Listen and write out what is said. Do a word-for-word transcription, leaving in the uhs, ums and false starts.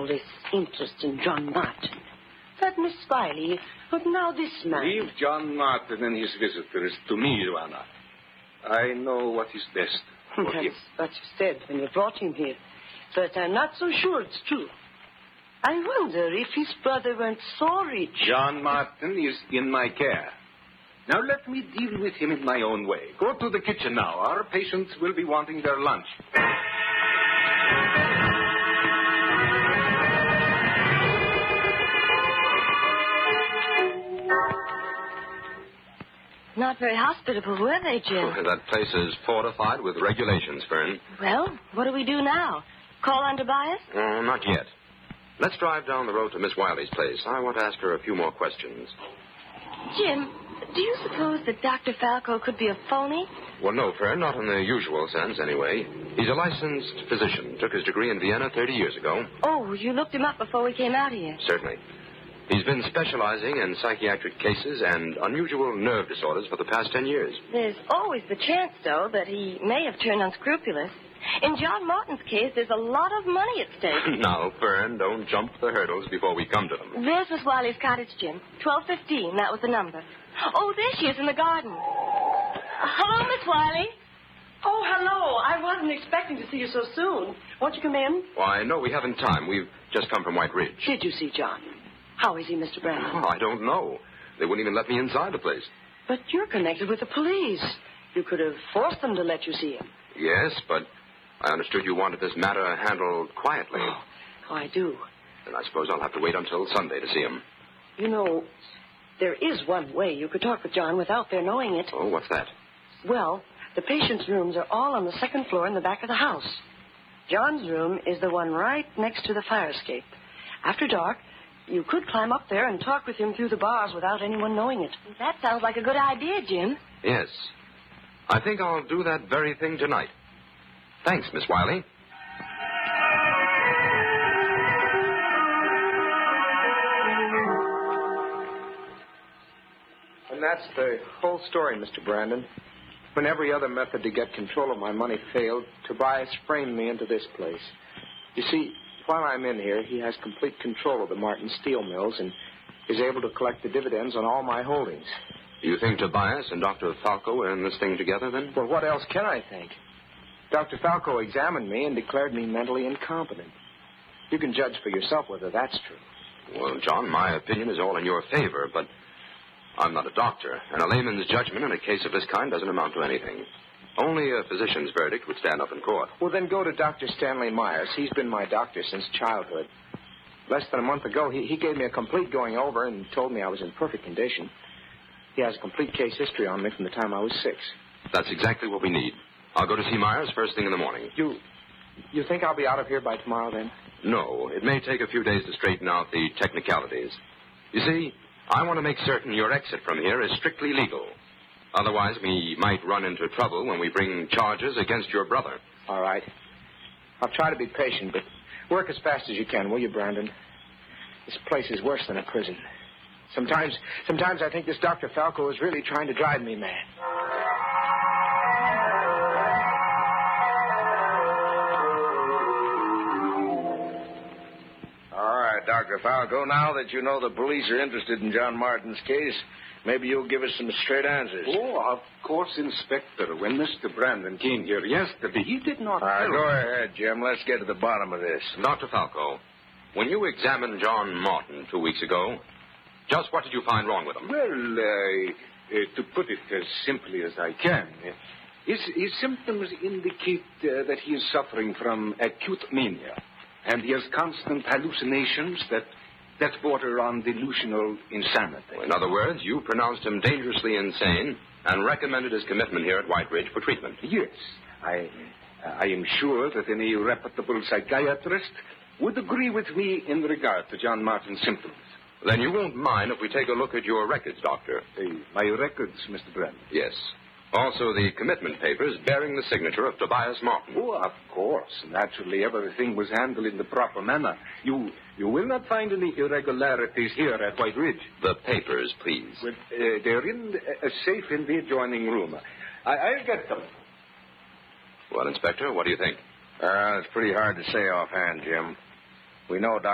all this interest in John Martin. That Miss Wiley, but now this man. Leave John Martin and his visitors to me, Joanna. I know what is best for That's him. what you said when you brought him here. But I'm not so sure it's true. I wonder if his brother weren't so rich. John Martin is in my care. Now let me deal with him in my own way. Go to the kitchen now. Our patients will be wanting their lunch. Not very hospitable, were they, Jim? That place is fortified with regulations, Fern. Well, what do we do now? Call on Tobias? Oh, not yet. Let's drive down the road to Miss Wiley's place. I want to ask her a few more questions. Jim, do you suppose that Doctor Falco could be a phony? Well, no, Fern, not in the usual sense, anyway. He's a licensed physician. Took his degree in Vienna thirty years ago. Oh, you looked him up before we came out here. Certainly. He's been specializing in psychiatric cases and unusual nerve disorders for the past ten years. There's always the chance, though, that he may have turned unscrupulous. In John Martin's case, there's a lot of money at stake. Now, Fern, don't jump the hurdles before we come to them. There's Miss Wiley's cottage, Jim. twelve fifteen, that was the number. Oh, there she is in the garden. Hello, Miss Wiley. Oh, hello. I wasn't expecting to see you so soon. Won't you come in? Why, no, we haven't time. We've just come from White Ridge. Did you see John? How is he, Mister Brandon? Oh, I don't know. They wouldn't even let me inside the place. But you're connected with the police. You could have forced them to let you see him. Yes, but I understood you wanted this matter handled quietly. Oh, oh, I do. Then I suppose I'll have to wait until Sunday to see him. You know, there is one way you could talk with John without their knowing it. Oh, what's that? Well, the patients' rooms are all on the second floor in the back of the house. John's room is the one right next to the fire escape. After dark, you could climb up there and talk with him through the bars without anyone knowing it. That sounds like a good idea, Jim. Yes. I think I'll do that very thing tonight. Thanks, Miss Wiley. And that's the whole story, Mister Brandon. When every other method to get control of my money failed, Tobias framed me into this place. You see, while I'm in here, he has complete control of the Martin steel mills and is able to collect the dividends on all my holdings. You think Tobias and Doctor Falco are in this thing together, then? Well, what else can I think? Doctor Falco examined me and declared me mentally incompetent. You can judge for yourself whether that's true. Well, John, my opinion is all in your favor, but I'm not a doctor, and a layman's judgment in a case of this kind doesn't amount to anything. Only a physician's verdict would stand up in court. Well, then go to Doctor Stanley Myers. He's been my doctor since childhood. Less than a month ago, he, he gave me a complete going over and told me I was in perfect condition. He has a complete case history on me from the time I was six. That's exactly what we need. I'll go to see Myers first thing in the morning. You you think I'll be out of here by tomorrow, then? No, it may take a few days to straighten out the technicalities. You see, I want to make certain your exit from here is strictly legal. Otherwise, we might run into trouble when we bring charges against your brother. All right. I'll try to be patient, but work as fast as you can, will you, Brandon? This place is worse than a prison. Sometimes, sometimes I think this Doctor Falco is really trying to drive me mad. All right, Doctor Falco, now that you know the police are interested in John Martin's case, maybe you'll give us some straight answers. Oh, of course, Inspector. When Mister Brandon came here yesterday, he did not... All right, tell go us. ahead, Jim. Let's get to the bottom of this. Doctor Falco, when you examined John Martin two weeks ago, just what did you find wrong with him? Well, uh, uh, to put it as simply as I can, uh, his, his symptoms indicate uh, that he is suffering from acute mania, and he has constant hallucinations that, that border on delusional insanity. In other words, you pronounced him dangerously insane and recommended his commitment here at White Ridge for treatment. Yes, I, I am sure that any reputable psychiatrist would agree with me in regard to John Martin's symptoms. Then you won't mind if we take a look at your records, Doctor. Uh, my records, Mister Brandon. Yes. Also, the commitment papers bearing the signature of Tobias Martin. Oh, of course. Naturally, everything was handled in the proper manner. You you will not find any irregularities here at White Ridge. The papers, please. Well, uh, they're in a safe in the adjoining room. I, I'll get them. Well, Inspector, what do you think? Uh, it's pretty hard to say offhand, Jim. We know Doctor